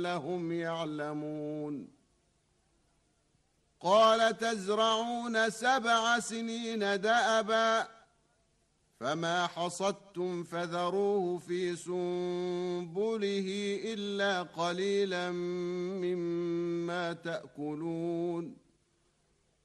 لعلهم يعلمون قال تزرعون 7 سنين دأبا فما حصدتم فذروه في سنبله إلا قليلا مما تأكلون